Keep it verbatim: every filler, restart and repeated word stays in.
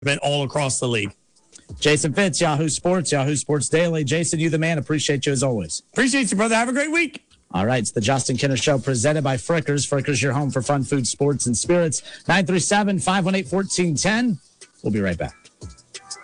all across the league. Jason Fitz, Yahoo Sports, Yahoo Sports Daily. Jason, you the man. Appreciate you as always. Appreciate you, brother. Have a great week. All right, it's the Justin Kinner Show presented by Frickers. Frickers, your home for fun, food, sports, and spirits. nine three seven, five one eight, one four one zero. We'll be right back.